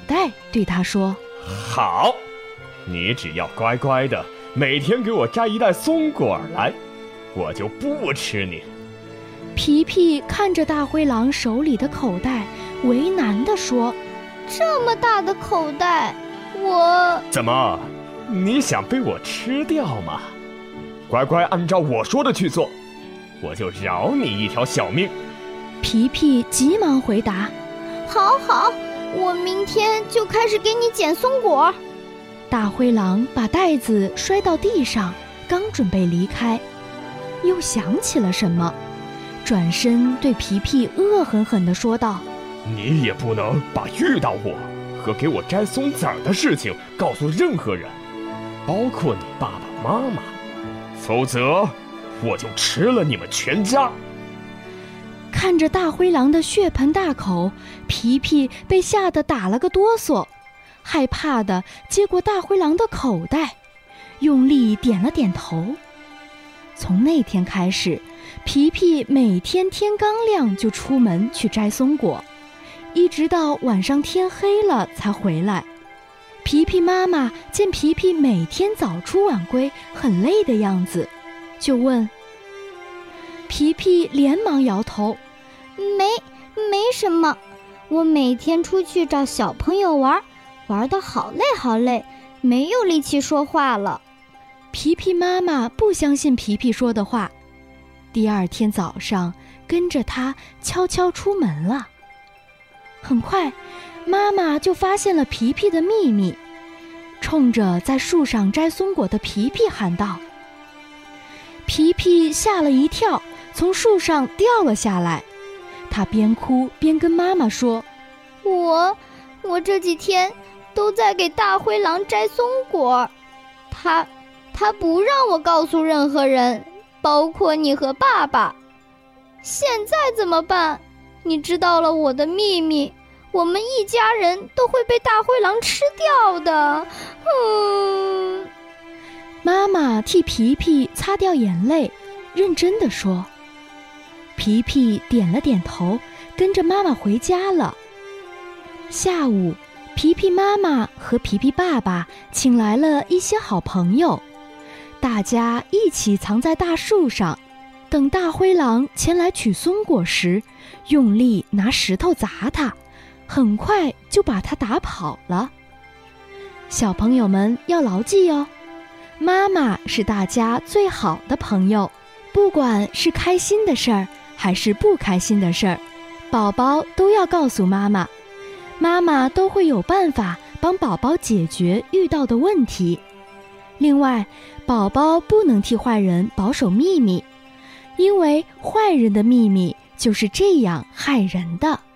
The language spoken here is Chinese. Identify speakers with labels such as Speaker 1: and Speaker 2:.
Speaker 1: 袋，对他说：
Speaker 2: 好，你只要乖乖的每天给我摘一袋松果来，我就不吃你。
Speaker 1: 皮皮看着大灰狼手里的口袋，为难地说：
Speaker 3: 这么大的口袋，我……
Speaker 2: 怎么，你想被我吃掉吗？乖乖按照我说的去做，我就饶你一条小命。
Speaker 1: 皮皮急忙回答：
Speaker 3: 好好，我明天就开始给你捡松果。
Speaker 1: 大灰狼把袋子摔到地上，刚准备离开，又想起了什么，转身对皮皮恶狠狠地说道：
Speaker 2: 你也不能把遇到我和给我摘松子儿的事情告诉任何人，包括你爸爸妈妈，否则我就吃了你们全家。
Speaker 1: 看着大灰狼的血盆大口，皮皮被吓得打了个哆嗦，害怕地接过大灰狼的口袋，用力点了点头。从那天开始，皮皮每天天刚亮就出门去摘松果，一直到晚上天黑了才回来。皮皮妈妈见皮皮每天早出晚归，很累的样子，就问。皮皮连忙摇头：
Speaker 3: 没什么，我每天出去找小朋友玩得好累好累，没有力气说话了。
Speaker 1: 皮皮妈妈不相信皮皮说的话，第二天早上跟着他悄悄出门了。很快，妈妈就发现了皮皮的秘密，冲着在树上摘松果的皮皮喊道。皮皮吓了一跳，从树上掉了下来，他边哭边跟妈妈说：
Speaker 3: 我这几天都在给大灰狼摘松果，他不让我告诉任何人，包括你和爸爸。现在怎么办？你知道了我的秘密，我们一家人都会被大灰狼吃掉的。
Speaker 1: 妈妈替皮皮擦掉眼泪，认真地说。皮皮点了点头，跟着妈妈回家了。下午，皮皮妈妈和皮皮爸爸请来了一些好朋友，大家一起藏在大树上，等大灰狼前来取松果时，用力拿石头砸它，很快就把它打跑了。小朋友们要牢记哦，妈妈是大家最好的朋友，不管是开心的事儿还是不开心的事儿，宝宝都要告诉妈妈，妈妈都会有办法帮宝宝解决遇到的问题。另外，宝宝不能替坏人保守秘密，因为坏人的秘密就是这样害人的。